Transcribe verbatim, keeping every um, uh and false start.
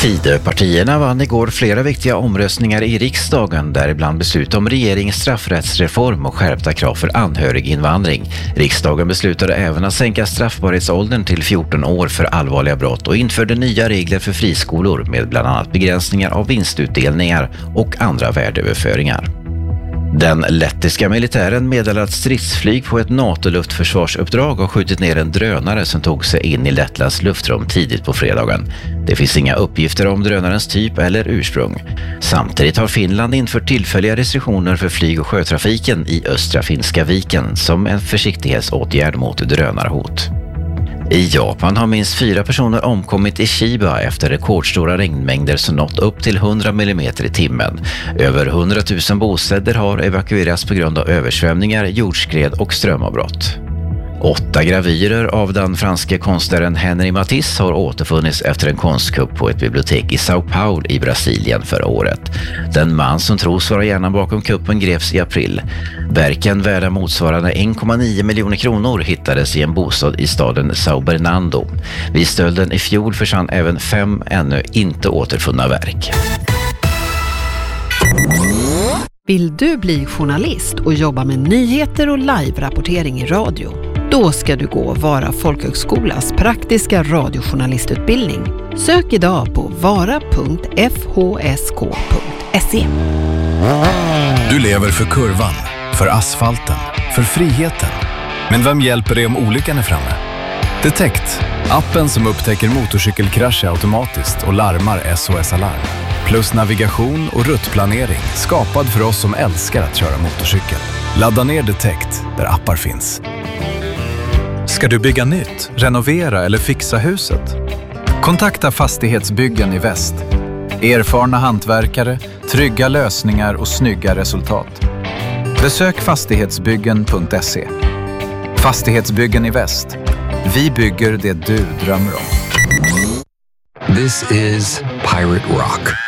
Tidöpartierna vann igår flera viktiga omröstningar i riksdagen, däribland beslut om regeringens straffrättsreform och skärpta krav för anhöriginvandring. Riksdagen beslutade även att sänka straffbarhetsåldern till fjorton år för allvarliga brott och införde nya regler för friskolor med bland annat begränsningar av vinstutdelningar och andra värdeöverföringar. Den lettiska militären meddelar att stridsflyg på ett NATO-luftförsvarsuppdrag har skjutit ner en drönare som tog sig in i Lettlands luftrum tidigt på fredagen. Det finns inga uppgifter om drönarens typ eller ursprung. Samtidigt har Finland infört tillfälliga restriktioner för flyg- och sjötrafiken i östra Finska viken som en försiktighetsåtgärd mot drönarhot. I Japan har minst fyra personer omkommit i Chiba efter rekordstora regnmängder som nått upp till hundra millimeter i timmen. Över hundratusen bostäder har evakuerats på grund av översvämningar, jordskred och strömavbrott. Åtta gravyrer av den franske konstnären Henri Matisse har återfunnits efter en konstkupp på ett bibliotek i São Paulo i Brasilien förra året. Den man som tros vara hjärnan bakom kuppen greps i april. Verken värda motsvarande en komma nio miljoner kronor hittades i en bostad i staden São Bernardo. Vid stölden i fjol försvann även fem ännu inte återfunna verk. Vill du bli journalist och jobba med nyheter och live-rapportering i radio? Då ska du gå Vara folkhögskolas praktiska radiojournalistutbildning. Sök idag på vara punkt f h s k punkt se. Du lever för kurvan, för asfalten, för friheten. Men vem hjälper dig om olyckan är framme? Detect, appen som upptäcker motorcykelkrascher automatiskt och larmar S O S-alarm. Plus navigation och ruttplanering skapad för oss som älskar att köra motorcykel. Ladda ner Detect där appar finns. Ska du bygga nytt, renovera eller fixa huset? Kontakta Fastighetsbyggen i Väst. Erfarna hantverkare, trygga lösningar och snygga resultat. Besök fastighetsbyggen punkt se. Fastighetsbyggen i Väst. Vi bygger det du drömmer om. This is Pirate Rock.